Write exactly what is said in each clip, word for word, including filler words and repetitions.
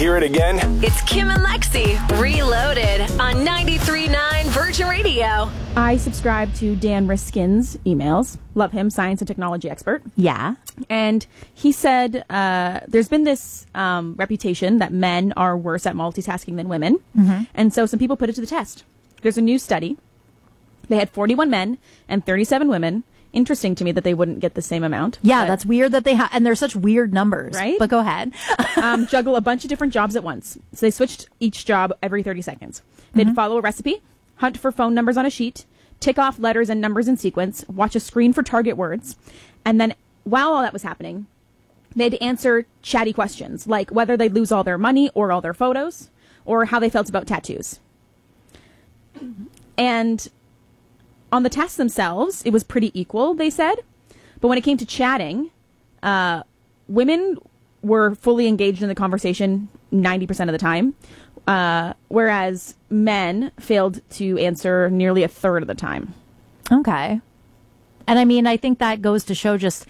hear it again? It's Kim and Lexi, Reloaded, on ninety-three point nine Virgin Radio. I subscribe to Dan Riskin's emails. Love him, science and technology expert. Yeah. And he said uh, there's been this um, reputation that men are worse at multitasking than women. Mm-hmm. And so some people put it to the test. There's a new study. They had forty-one men and thirty-seven women. Interesting to me that they wouldn't get the same amount. Yeah, that's weird that they have, and they're such weird numbers. Right? But go ahead. um, juggle a bunch of different jobs at once. So they switched each job every thirty seconds. They'd Mm-hmm. follow a recipe, hunt for phone numbers on a sheet, tick off letters and numbers in sequence, watch a screen for target words, and then while all that was happening, they'd answer chatty questions, like whether they'd lose all their money or all their photos, or how they felt about tattoos. And on the tests themselves, it was pretty equal, they said. But when it came to chatting, uh, women were fully engaged in the conversation ninety percent of the time, uh, whereas men failed to answer nearly a third of the time. Okay. And I mean, I think that goes to show just,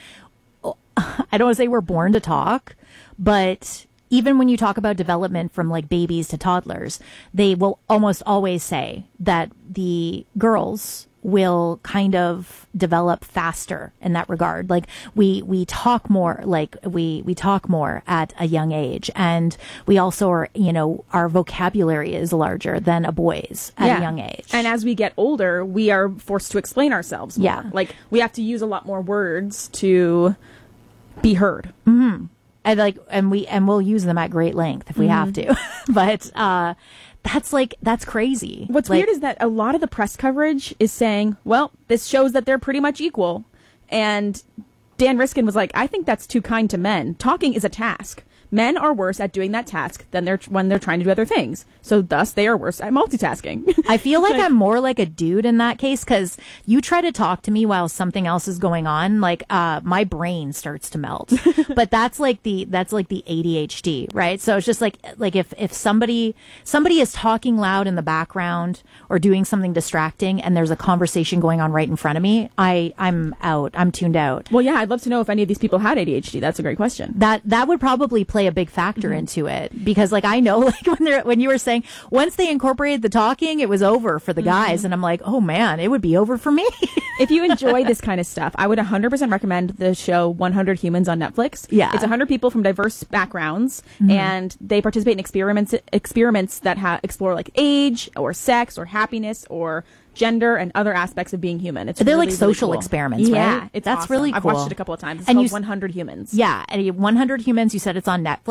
I don't want to say we're born to talk, but even when you talk about development from like babies to toddlers, they will almost always say that the girls will kind of develop faster in that regard. Like we, we talk more, like we, we talk more at a young age. And we also are, you know, our vocabulary is larger than a boy's at Yeah. a young age. And as we get older, we are forced to explain ourselves more. Yeah. Like we have to use a lot more words to be heard. Mm-hmm. And like, and we, and we'll use them at great length if we Mm-hmm. have to. But, uh, that's like, that's crazy. What's like, weird is that a lot of the press coverage is saying, well, this shows that they're pretty much equal. And Dan Riskin was like, I think that's too kind to men. Talking is a task. Men are worse at doing that task than they're when they're trying to do other things. So thus they are worse at multitasking. I feel like I'm more like a dude in that case, because you try to talk to me while something else is going on, like uh my brain starts to melt. But that's like the that's like the A D H D, right? So it's just like like if if somebody somebody is talking loud in the background or doing something distracting and there's a conversation going on right in front of me, I I'm out. I'm tuned out. Well, yeah, I'd love to know if any of these people had A D H D. That's a great question. That that would probably play a big factor Mm-hmm. into it, because like I know like when they're when you were saying once they incorporated the talking, it was over for the guys, Mm-hmm. and I'm like, oh man, it would be over for me. If you enjoy this kind of stuff, I would one hundred percent recommend the show one hundred Humans on Netflix. Yeah. It's one hundred people from diverse backgrounds, and they participate in experiments experiments that ha- explore like age or sex or happiness or gender and other aspects of being human. It's They're really, like social really cool. experiments, yeah, right? It's That's awesome. really I've cool. watched it a couple of times. It's And called you s- one hundred Humans. Yeah, and one hundred Humans, you said it's on Netflix.